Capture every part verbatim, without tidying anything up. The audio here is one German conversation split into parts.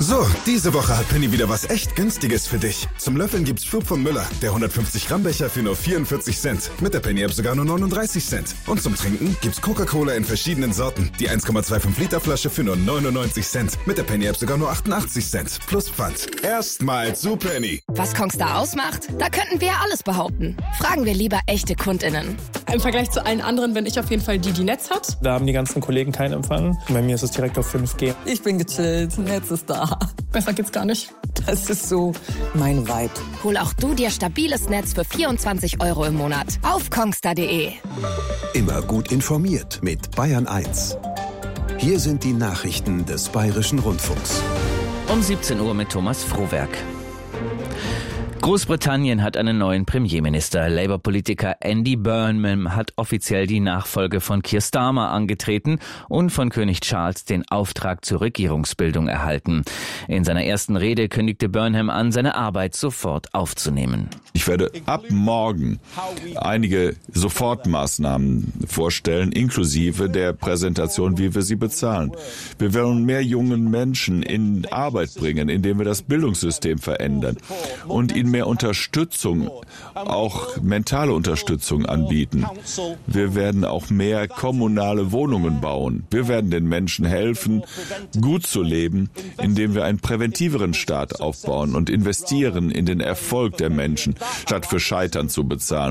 So, diese Woche hat Penny wieder was echt Günstiges für dich. Zum Löffeln gibt's Flug von Müller, der hundertfünfzig Gramm Becher für nur vierundvierzig Cent. Mit der Penny App sogar nur neununddreißig Cent. Und zum Trinken gibt's Coca-Cola in verschiedenen Sorten. Die eins Komma fünfundzwanzig Liter Flasche für nur neunundneunzig Cent. Mit der Penny App sogar nur achtundachtzig Cent. Plus Pfand. Erstmal zu Penny. Was Kongstar ausmacht? Da könnten wir alles behaupten. Fragen wir lieber echte KundInnen. Im Vergleich zu allen anderen bin ich auf jeden Fall die, die Netz hat. Da haben die ganzen Kollegen keinen Empfang. Bei mir ist es direkt auf fünf G. Ich bin gechillt, Netz ist da. Besser geht's gar nicht. Das ist so mein Vibe. Hol auch du dir stabiles Netz für vierundzwanzig Euro im Monat auf kongstar punkt de. Immer gut informiert mit Bayern eins. Hier sind die Nachrichten des Bayerischen Rundfunks. Um siebzehn Uhr mit Thomas Frohwerk. Großbritannien hat einen neuen Premierminister. Labour-Politiker Andy Burnham hat offiziell die Nachfolge von Keir Starmer angetreten und von König Charles den Auftrag zur Regierungsbildung erhalten. In seiner ersten Rede kündigte Burnham an, seine Arbeit sofort aufzunehmen. Ich werde ab morgen einige Sofortmaßnahmen vorstellen, inklusive der Präsentation, wie wir sie bezahlen. Wir werden mehr jungen Menschen in Arbeit bringen, indem wir das Bildungssystem verändern und ihnen mehr Unterstützung, auch mentale Unterstützung anbieten. Wir werden auch mehr kommunale Wohnungen bauen. Wir werden den Menschen helfen, gut zu leben, indem wir einen präventiveren Staat aufbauen und investieren in den Erfolg der Menschen, statt für Scheitern zu bezahlen.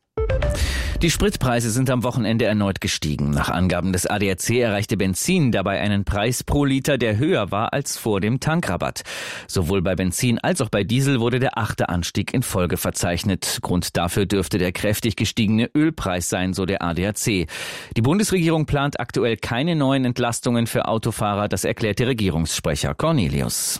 Die Spritpreise sind am Wochenende erneut gestiegen. Nach Angaben des A D A C erreichte Benzin dabei einen Preis pro Liter, der höher war als vor dem Tankrabatt. Sowohl bei Benzin als auch bei Diesel wurde der achte Anstieg in Folge verzeichnet. Grund dafür dürfte der kräftig gestiegene Ölpreis sein, so der A D A C. Die Bundesregierung plant aktuell keine neuen Entlastungen für Autofahrer, das erklärte Regierungssprecher Cornelius.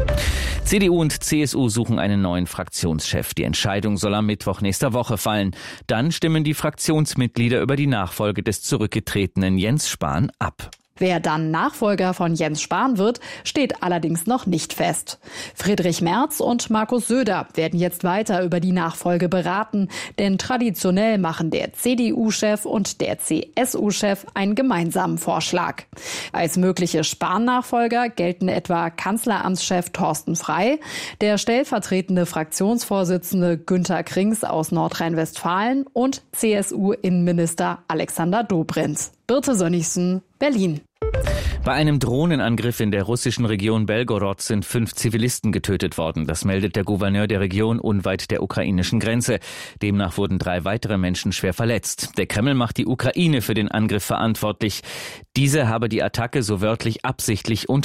C D U und C S U suchen einen neuen Fraktionschef. Die Entscheidung soll am Mittwoch nächster Woche fallen. Dann stimmen die Fraktionsmitglieder über die Nachfolge des zurückgetretenen Jens Spahn ab. Wer dann Nachfolger von Jens Spahn wird, steht allerdings noch nicht fest. Friedrich Merz und Markus Söder werden jetzt weiter über die Nachfolge beraten, denn traditionell machen der C D U-Chef und der C S U-Chef einen gemeinsamen Vorschlag. Als mögliche Spahn-Nachfolger gelten etwa Kanzleramtschef Thorsten Frey, der stellvertretende Fraktionsvorsitzende Günther Krings aus Nordrhein-Westfalen und C S U-Innenminister Alexander Dobrindt. Birte Sönnigsen, Berlin. Bei einem Drohnenangriff in der russischen Region Belgorod sind fünf Zivilisten getötet worden. Das meldet der Gouverneur der Region unweit der ukrainischen Grenze. Demnach wurden drei weitere Menschen schwer verletzt. Der Kreml macht die Ukraine für den Angriff verantwortlich. Diese habe die Attacke so wörtlich absichtlich und